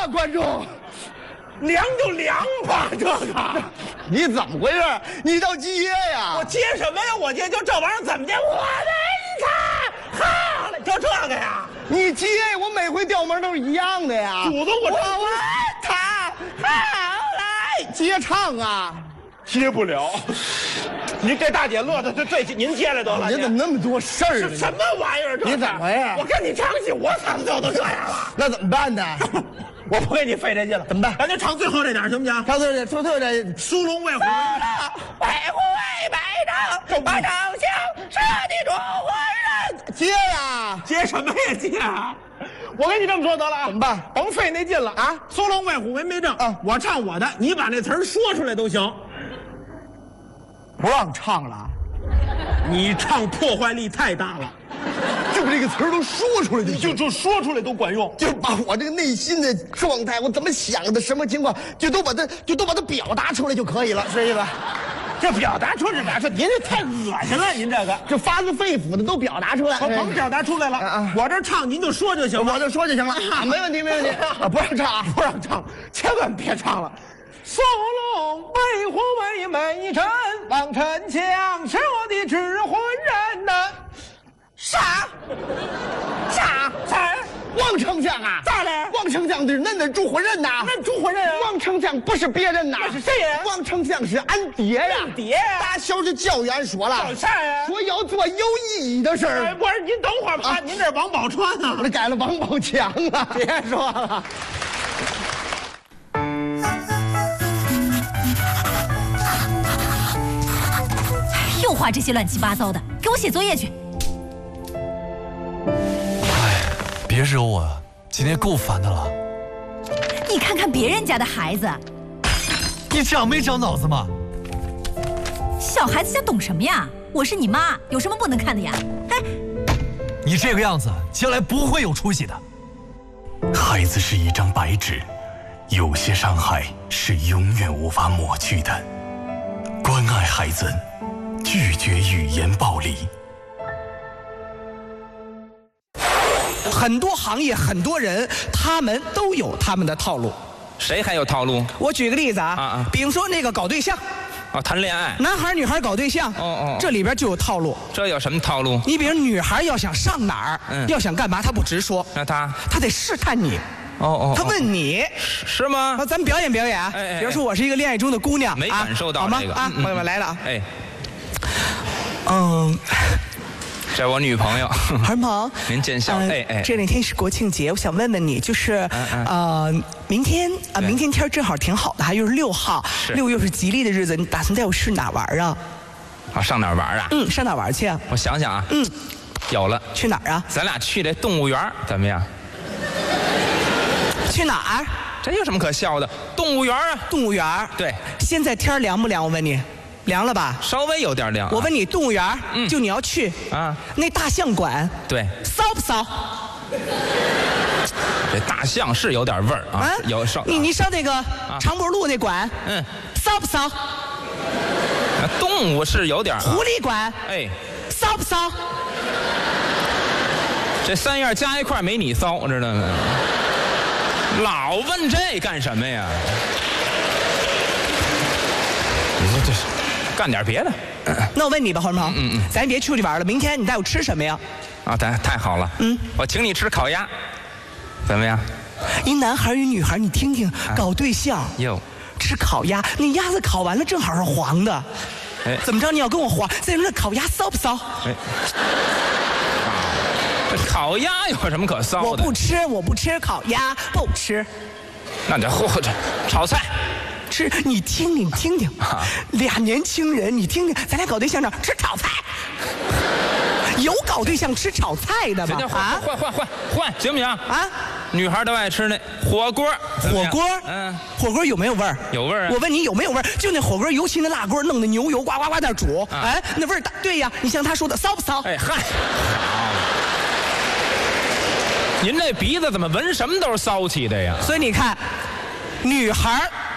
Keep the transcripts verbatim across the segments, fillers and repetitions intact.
观众。 凉就凉吧，这个你怎么回事？你倒接呀！ 我接什么呀？我接就这玩意儿怎么接？我的你看，好了，就这个呀。 你接，我每回调门都是一样的呀。 祖宗，我我我他好来接唱啊， 接不了。您这大姐乐的，这这您接来得了。 您怎么那么多事儿？ 什么玩意儿？ 你怎么回事？ 我跟你唱戏，我嗓子就都这样了。 那怎么办呢？ 我不跟你费这劲了， 怎么办？ 咱就唱最后这点行不行？ 唱最后这，最后这， 苏龙卫虎， 卫虎为百丈，把长枪射的中魂人。接呀， 接什么呀接啊？我跟你这么说得了啊， 怎么办？ 甭费那劲了啊！苏龙卫虎为没正啊， 我唱我的，你把那词儿说出来都行。 不让唱了， 你唱破坏力太大了。 就把这个词儿都说出来就行， 就就说出来都管用， 就把我这个内心的状态，我怎么想的，什么情况，就都把它就都把它表达出来就可以了，是这意思？ 这表达出来表达，您这太恶心了，您这个就发自肺腑的都表达出来。 我甭表达出来了， 啊我这唱您就说就行了， 我就说就行了，啊，没问题没问题，啊，不让唱啊， 不让唱，千万别唱了。苏龙为虎为美臣，王丞相是我的指魂人呐。 啥？啥？ 啥？ 王丞相啊？ 咋了？ 王丞相是恁的主伙人呐？ 那主伙人啊？ 王丞相不是别人呐， 那是谁呀？ 王丞相是俺爹呀！ 爹呀！ 打小就教育俺说了， 干啥呀？ 说要做有意义的事儿。 哎，不是，您等会儿吧，您这王宝钏啊， 我这改了王宝强啊！ 别说了。 又画这些乱七八糟的，给我写作业去。 哎，别惹我啊！今天够烦的了。 你看看别人家的孩子， 你长没长脑子吗？ 小孩子家懂什么呀？我是你妈，有什么不能看的呀？哎， 你这个样子，将来不会有出息的。 孩子是一张白纸，有些伤害是永远无法抹去的。关爱孩子，拒绝语言暴力。 很多行业，很多人，他们都有他们的套路。 谁还有套路？ 我举个例子啊， 啊啊比如说那个搞对象， 哦，谈恋爱， 男孩女孩搞对象， 哦哦这里边就有套路。 这有什么套路？ 你比如女孩要想上哪儿， 嗯要想干嘛，她不直说， 那他， 她得试探你。 哦哦， 她问你， 是是吗啊，？咱们表演表演啊。 哎哎哎比如说我是一个恋爱中的姑娘， 没啊感受到好吗这个？ 啊， 嗯嗯朋友们来了啊。 哎， 嗯， 这我女朋友。 孩儿鹏， 您见笑。 呃哎哎， 这两天是国庆节，我想问问你，就是嗯呃，明天啊，明天天儿正好挺好的，还又是六号， 是六又是吉利的日子，你打算带我去哪玩啊？ 啊，上哪儿玩啊？ 嗯，上哪玩去啊？ 我想想啊， 嗯， 有了， 去哪儿啊？ 咱俩去这动物园儿怎么样？ 去哪儿？ 这有什么可笑的？动物园儿啊， 动物园儿。 对， 现在天儿凉不凉？我问你，凉了吧？ 稍微有点凉啊。 我问你，动物园儿， 嗯就你要去啊， 那大象馆对， 骚不骚？ 这大象是有点味儿啊，有上。 你你上那个长脖路那馆， 嗯， 骚不骚？ 啊动物是有点儿啊狐狸馆哎， 骚不骚？ 这三样加一块儿没你骚，知道吗？老问这干什么呀？你说这是干点别的那我问你吧，黄鹏， 嗯嗯咱别出去玩了，明天你带我吃什么呀？ 啊？太太好了， 嗯， 我请你吃烤鸭，怎么样？ 一男孩与女孩，你听听，搞对象哟， 吃烤鸭，那鸭子烤完了正好是黄的， 哎怎么着？你要跟我黄？再说那烤鸭骚不骚？ 哎，这烤鸭有什么可骚的？ 我不吃，我不吃烤鸭，不吃。 那你或者炒菜。 吃，你听听，你听听， 啊俩年轻人，你听听，咱俩搞对象这儿吃炒菜，有搞对象吃炒菜的吗行？行，换啊换换换换，行不行？ 啊！ 女孩都爱吃那火锅，怎么样火锅， 嗯， 火锅有没有味儿？ 有味儿啊我问你有没有味儿？就那火锅，尤其那辣锅，弄的牛油呱呱呱在那煮， 啊哎，那味儿大。对呀，你像他说的骚不骚？ 哎嗨，好，您这鼻子怎么闻什么都是骚气的呀？ 所以你看，女孩儿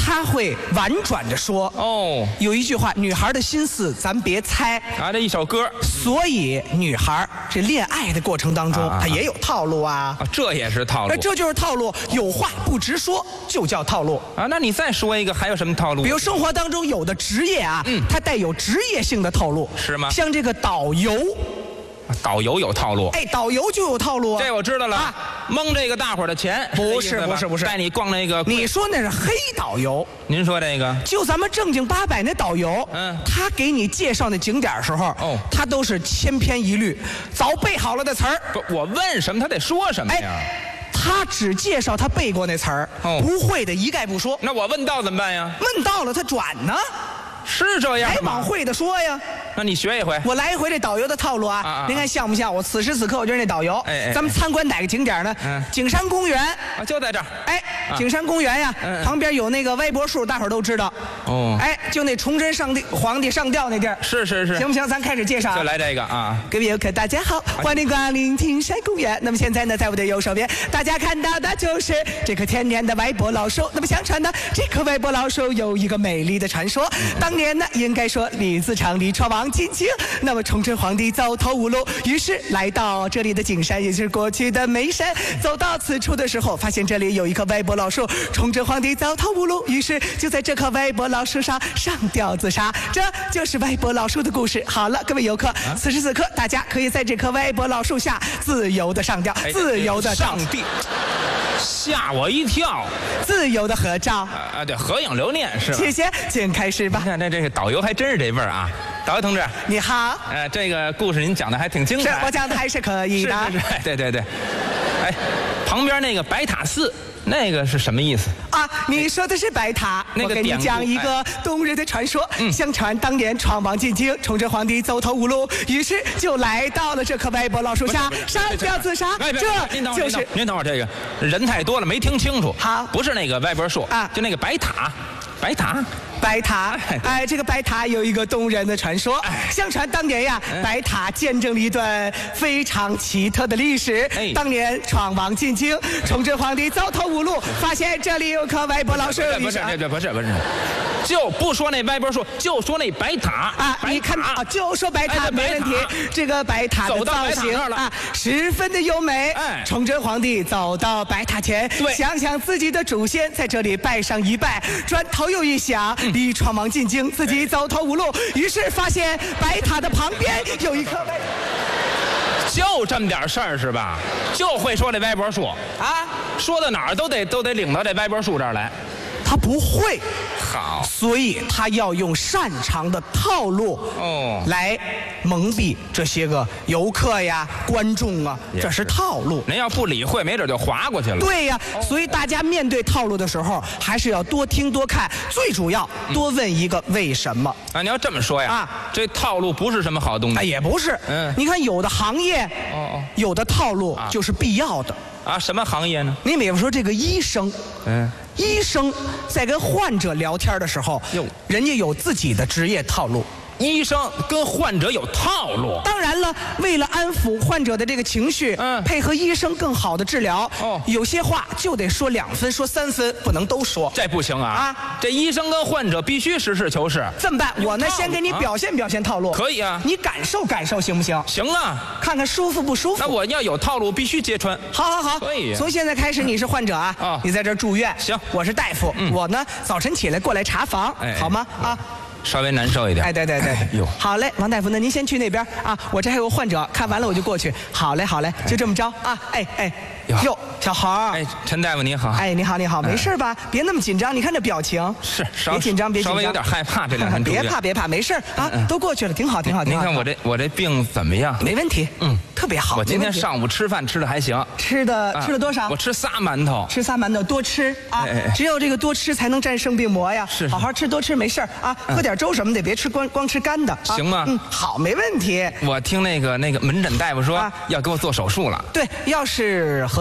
他会婉转着说。 哦， 有一句话，女孩的心思咱别猜。 啊，这一首歌所以女孩这恋爱的过程当中， 啊她也有套路啊。 啊，这也是套路那这就是套路，有话不直说就叫套路。 啊。那你再说一个，还有什么套路？ 比如生活当中有的职业啊， 嗯它带有职业性的套路， 是吗像这个导游， 导游有套路。 哎，导游就有套路啊。 这我知道了， 啊蒙这个大伙儿的钱， 不是这意思吧不是不是带你逛那个。 你说那是黑导游， 您说这个就咱们正经八百那导游， 嗯他给你介绍那景点的时候， 哦他都是千篇一律，早背好了的词儿。 不，我问什么他得说什么呀？ 他只介绍他背过那词儿， 哦不会的一概不说。 那我问到怎么办呀？ 问到了他转呢， 是这样吗还往？会的说呀。 那你学一回。 我来一回这导游的套路啊， 啊啊您看像不像？我此时此刻我就是那导游。 哎哎咱们参观哪个景点呢？ 嗯景山公园。 啊，就在这儿。 哎， 啊景山公园呀， 嗯嗯旁边有那个歪脖树，大伙儿都知道。 哦哎，就那崇祯上帝皇帝上吊那地儿。 是是是， 行不行？咱开始介绍啊。 就来这个啊。 各位游客，大家好，欢迎光临景山公园。那么现在呢，在我的右手边，大家看到的就是这棵天然的歪脖老树。那么相传呢，这棵歪脖老树有一个美丽的传说。当年呢，应该说李自成、李闯王进京，那么崇祯皇帝走投无路，于是来到这里的景山，也就是过去的眉山。走到此处的时候，发现这里有一棵歪脖老树。崇祯皇帝走投无路，于是就在这棵歪脖老树上上吊自杀。这就是歪脖老树的故事。好了，各位游客，此时此刻大家可以在这棵歪脖老树下自由的上吊， 哎自由的上帝，吓我一跳。 自由的合照。 啊啊，对，合影留念是吧？ 谢谢，请开始吧你。看这这个导游还真是这味儿啊。导游同志， 你好， 呃，这个故事您讲的还挺精是彩。 我讲的还是可以是的。 是是，对对对。哎，旁边那个白塔寺，那个是什么意思？ 啊，你说的是白塔，我给你那个典故讲一个动人的传说。相传当年闯王进京，崇祯皇帝走投无路，于是就来到了这棵歪脖老树下上吊自杀。 哎，别别这您等会儿， 就是您等会儿，这个人太多了，没听清楚。 好不是那个歪脖树啊就那个白塔，白塔。 白塔哎。对哎，这个白塔有一个动人的传说。相传当年呀， 嗯白塔见证了一段非常奇特的历史哎。 当年闯王进京，崇祯皇帝走投无路，发现这里有棵歪脖老树， 不是于是不是不是不是，就不说那歪脖树，就说那白塔啊， 白你看塔啊，就说白塔哎没问题白塔。 这个白塔的走到造型白塔那儿了啊，十分的优美。 哎崇祯皇帝走到白塔前， 对想想自己的祖先在这里拜上一拜，转头又一想， 嗯李闯王进京，自己走投无路，于是发现白塔的旁边有一棵歪就这么点事儿是吧？就会说这歪脖树， 啊， 说到哪儿都得都得领到这歪脖树这儿来。 他不会。 好， 所以他要用擅长的套路哦来蒙蔽这些个游客呀、观众啊， 也是这是套路。 您要不理会，没准就划过去了。 对呀，所以大家面对套路的时候，还是要多听多看，最主要多问一个为什么。 啊，你要这么说呀， 啊这套路不是什么好东哎， 西也不是， 嗯你看有的行业， 哦哦有的套路就是必要的。 啊。什么行业呢？ 你比如说这个医生， 嗯， 医生在跟患者聊天的时候哟， 人家有自己的职业套路。 医生跟患者有套路。 当然了，为了安抚患者的这个情绪， 嗯配合医生更好的治疗， 哦有些话就得说两分，说三分，不能都说。 这不行啊！ 啊这医生跟患者必须实事求是。 这么办？我呢， 套路先给你啊表现表现套路。 可以啊你感受感受行不行？ 行啊， 看看舒服不舒服？ 那我要有套路，必须揭穿。 好好好， 可以呀从现在开始你是患者啊， 啊你在这儿住院。 行我是大夫，我呢早晨起来过来查房， 哎好吗？啊。 稍微难受一点。 哎，对对对， 哟， 好嘞，王大夫，那您先去那边啊，我这还有个患者，看完了我就过去。好嘞，好嘞，就这么着啊。哎哎， 哟哟，小猴儿， 哎，陈大夫你好。 哎，你好，你好，没事吧？别那么紧张，你看这表情。 是稍别紧张，别紧张， 稍微有点害怕这两天住院别怕，别怕，没事啊，都过去了，挺好，挺好，挺好。 您看我这我这病怎么样？ 没问题， 嗯， 特别好。 我今天没问题上午吃饭吃的还行。 吃的啊吃了多少我？吃仨馒头。 吃仨馒头，多吃啊哎哎哎！ 只有这个多吃才能战胜病魔呀。 是是好好吃，多吃没事儿啊。喝点粥什么的，别吃光光吃干的。啊行吗嗯，好，没问题。 我听那个那个门诊大夫说啊要给我做手术了。 对，要是合适的话，应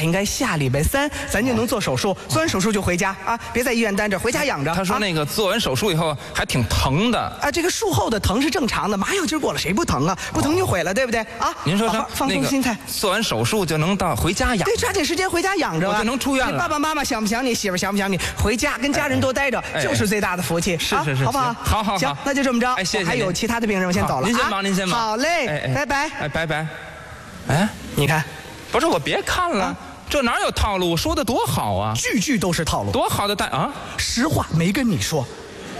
应该下礼拜三咱就能做手术，做完手术就回家啊，别在医院待着，回家养着。 他说那个做完手术以后还挺疼的啊，这个术后的疼是正常的，麻药劲过了谁不疼啊？不疼就毁了，对不对啊？ 您说他放松心态， 做完手术就能到回家养， 对，抓紧时间回家养着， 我就能出院了。 爸爸妈妈想不想你？媳妇想不想你？回家跟家人多待着，就是最大的福气。 是是是， 好不好？ 好好行，那就这么着。 哎，谢谢。 还有其他的病人，我先走了。 您先忙，您先忙。 好嘞，拜拜。 哎，拜拜。哎， 你看， 不是我别看了，这哪有套路？我说的多好啊， 句句都是套路。 多好的带啊！ 实话没跟你说。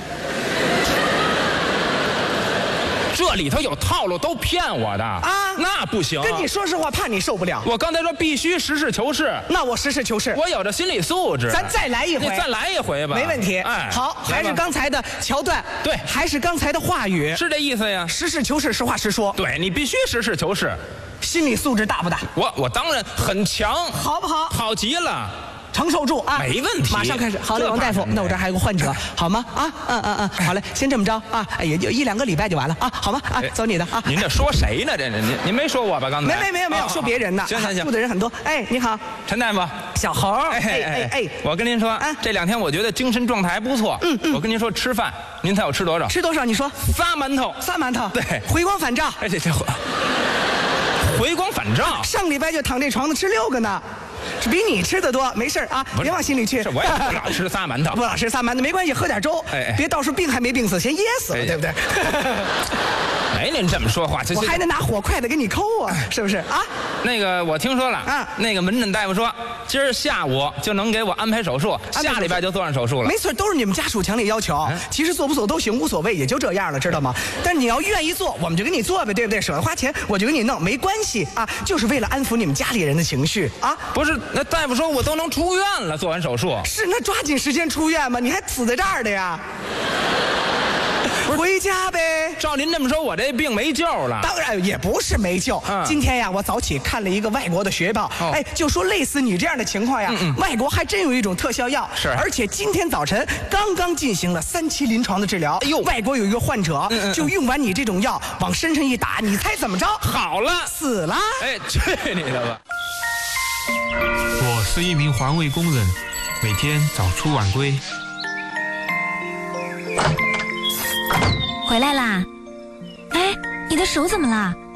这里头有套路，都骗我的啊！那不行， 跟你说实话，怕你受不了。 我刚才说必须实事求是， 那我实事求是。 我有着心理素质。 咱再来一回， 再来一回吧， 没问题。 哎， 好，还是刚才的桥段， 对， 还是刚才的话语， 是这意思呀。 实事求是，实话实说。 对你必须实事求是。 心理素质大不大？ 我我当然很强， 好不好？ 好极了。 承受住啊， 没问题， 马上开始。好嘞，王大夫，那我这还有个患者，好吗？啊，嗯嗯嗯，好嘞，先这么着啊，哎，也就一两个礼拜就完了啊，好吗？啊，走你的啊。 您这说谁呢？这您您没说我吧？刚才没没没有没有说别人呢。 行行行， 住的人很多。哎，你好， 陈大夫， 小猴。哎哎哎， 我跟您说，这两天我觉得精神状态还不错。嗯嗯，我跟您说，吃饭，您猜我吃多少？ 吃多少？你说。 仨馒头。 仨馒头。 对， 回光返照。 哎，这这回回光返照。 上礼拜就躺这床子吃六个呢。是比你吃的多，没事啊，别往心里去。 是我也不老吃仨馒头， 不老吃仨馒头，没关系，喝点粥， 哎， 别到时候病还没病死，先噎死了，对不对？ 没您这么说话， 我还得拿火筷子给你抠啊，是不是啊？ 那个我听说了啊，那个门诊大夫说，今儿下午就能给我安排手术，下礼拜就做上手术了。 没错，都是你们家属强烈要求，其实做不做都行，无所谓，也就这样了，知道吗？但是你要愿意做，我们就给你做呗，对不对？舍得花钱，我就给你弄，没关系啊，就是为了安抚你们家里人的情绪啊。 不是，那大夫说我都能出院了，做完手术。 是，那抓紧时间出院嘛，你还死在这儿的呀？回家呗。 照您这么说，我这病没救了。 当然也不是没救。嗯、今天呀，我早起看了一个外国的学报，哦、哎，就说类似你这样的情况呀，嗯嗯外国还真有一种特效药， 是， 而且今天早晨刚刚进行了三期临床的治疗。哎呦，外国有一个患者、嗯嗯、就用完你这种药往身上一打，你猜怎么着？ 好了， 死了。 哎，去你的吧！ 我是一名环卫工人，每天早出晚归。 回来啦！哎，你的手怎么了？